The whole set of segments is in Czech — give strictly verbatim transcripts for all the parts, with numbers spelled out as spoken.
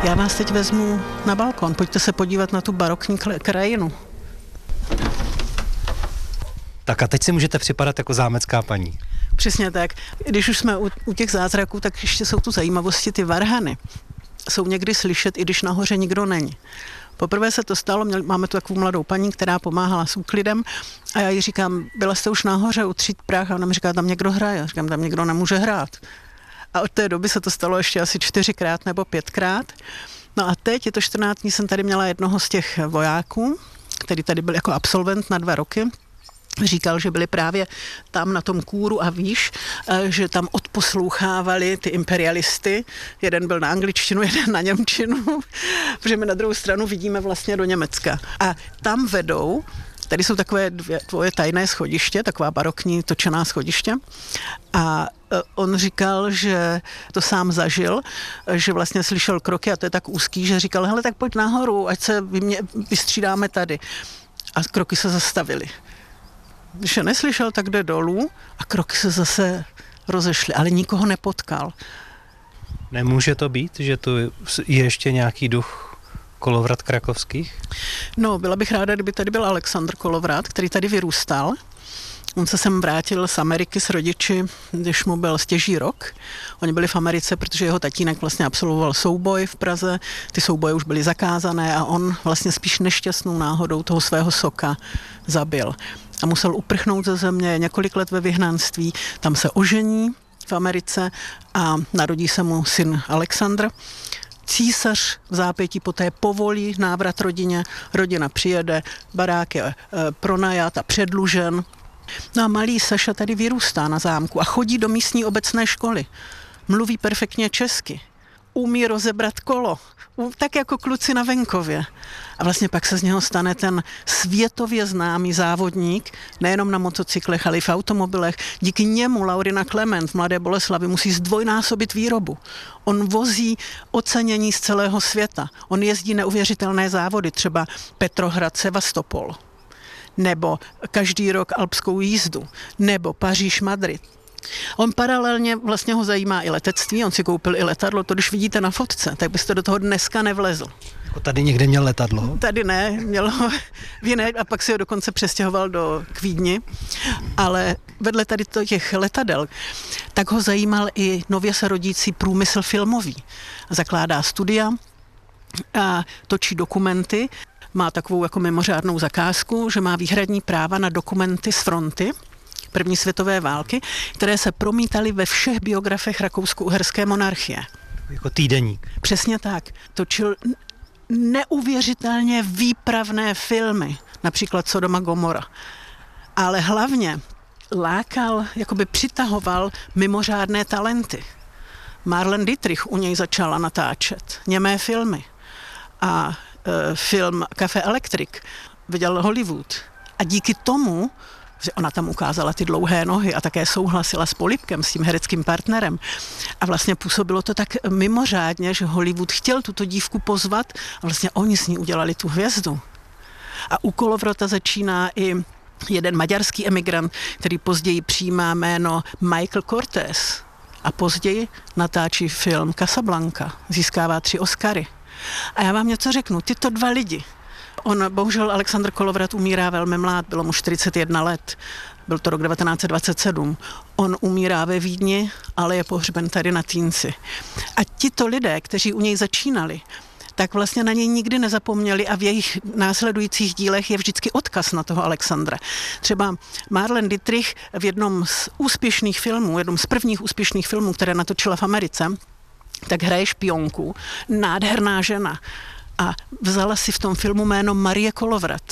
Já vás teď vezmu na balkon, pojďte se podívat na tu barokní krajinu. Tak a teď si můžete připadat jako zámecká paní. Přesně tak. Když už jsme u, u těch zázraků, tak ještě jsou tu zajímavosti, ty varhany. Jsou někdy slyšet, i když nahoře nikdo není. Poprvé se to stalo, měli, máme tu takovou mladou paní, která pomáhala s úklidem a já jí říkám, byla jste už nahoře utřít prach a ona mi říká, tam někdo hraje. Říkám, tam někdo nemůže hrát. A od té doby se to stalo ještě asi čtyřikrát nebo pětkrát. No a teď je to čtrnáct dní, jsem tady měla jednoho z těch vojáků, který tady byl jako absolvent na dva roky. Říkal, že byli právě tam na tom kůru a výš, že tam odposlouchávali ty imperialisty. Jeden byl na angličtinu, jeden na němčinu, protože my na druhou stranu vidíme vlastně do Německa. A tam vedou, tady jsou takové dvě, dvoje tajné schodiště, taková barokní točená schodiště. A on říkal, že to sám zažil, že vlastně slyšel kroky a to je tak úzký, že říkal, hele, tak pojď nahoru, ať se vystřídáme tady. A kroky se zastavily. Když je neslyšel, tak jde dolů a kroky se zase rozešly, ale nikoho nepotkal. Nemůže to být, že tu je ještě nějaký duch Kolovrat krakovských? No, byla bych ráda, kdyby tady byl Alexandr Kolovrat, který tady vyrůstal. On se sem vrátil z Ameriky s rodiči, když mu byl stěží rok. Oni byli v Americe, protože jeho tatínek vlastně absolvoval souboj v Praze. Ty souboje už byly zakázané a on vlastně spíš nešťastnou náhodou toho svého soka zabil. A musel uprchnout ze země, několik let ve vyhnanství, tam se ožení v Americe a narodí se mu syn Alexandr. Císař v zápětí poté povolí návrat rodině, rodina přijede, barák je e, pronajat a předlužen. No a malý Saša tady vyrůstá na zámku a chodí do místní obecné školy. Mluví perfektně česky, umí rozebrat kolo, tak jako kluci na venkově. A vlastně pak se z něho stane ten světově známý závodník, nejenom na motocyklech, ale i v automobilech. Díky němu Laurina Klement v Mladé Boleslavi musí zdvojnásobit výrobu. On vozí ocenění z celého světa. On jezdí neuvěřitelné závody, třeba Petrohrad, Sevastopol, nebo každý rok alpskou jízdu, nebo Paříž, Madrid. On paralelně vlastně ho zajímá i letectví, on si koupil i letadlo, to když vidíte na fotce, tak byste do toho dneska nevlezl. Jako tady někde měl letadlo? Tady ne, měl ho v jiné, a pak si ho dokonce přestěhoval do k Vídni, ale vedle tady těch letadel, tak ho zajímal i nově se rodící průmysl filmový. Zakládá studia a točí dokumenty, má takovou jako mimořádnou zakázku, že má výhradní práva na dokumenty z fronty první světové války, které se promítaly ve všech biografech rakousko-uherské monarchie. Jako týdeník. Přesně tak. Točil neuvěřitelně výpravné filmy, například Sodoma Gomora. Ale hlavně lákal, jakoby přitahoval mimořádné talenty. Marlene Dietrich u něj začala natáčet němé filmy. A e, film Café Electric viděl Hollywood. A díky tomu, že ona tam ukázala ty dlouhé nohy a také souhlasila s Polibkem, s tím hereckým partnerem. A vlastně působilo to tak mimořádně, že Hollywood chtěl tuto dívku pozvat a vlastně oni s ní udělali tu hvězdu. A u Kolovrata začíná i jeden maďarský emigrant, který později přijímá jméno Michael Cortés a později natáčí film Casablanca, získává tři Oscary. A já vám něco řeknu, tyto dva lidi, on, bohužel Alexandr Kolovrat umírá velmi mlád, bylo mu čtyřicet jedna let, byl to rok devatenáct set dvacet sedm. On umírá ve Vídni, ale je pohřben tady na Týnci. A tito lidé, kteří u něj začínali, tak vlastně na něj nikdy nezapomněli a v jejich následujících dílech je vždycky odkaz na toho Alexandra. Třeba Marlene Dietrich v jednom z úspěšných filmů, jednom z prvních úspěšných filmů, které natočila v Americe, tak hraje špionku, nádherná žena. A vzala si v tom filmu jméno Marie Kolovrat.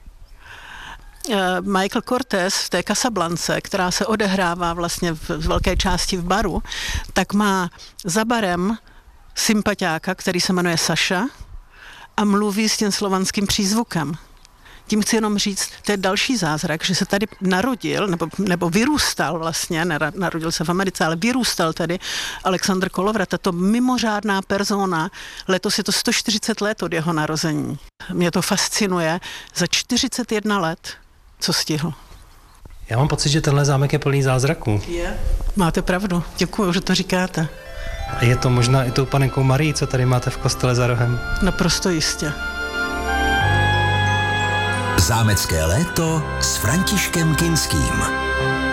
Michael Cortés v té Casablance, která se odehrává vlastně v velké části v baru, tak má za barem sympatiáka, který se jmenuje Saša a mluví s tím slovanským přízvukem. Tím chci jenom říct, to je další zázrak, že se tady narodil, nebo, nebo vyrůstal vlastně, narodil se v Americe, ale vyrůstal tady Alexandr Kolovrat, tato mimořádná persona. Letos je to sto čtyřicet let od jeho narození. Mě to fascinuje. Za čtyřicet jedna let, co stihl. Já mám pocit, že tenhle zámek je plný zázraků. Je. Máte pravdu. Děkuju, že to říkáte. A je to možná i tou panenkou Marií, co tady máte v kostele za rohem? Naprosto jistě. Zámecké léto s Františkem Kinským.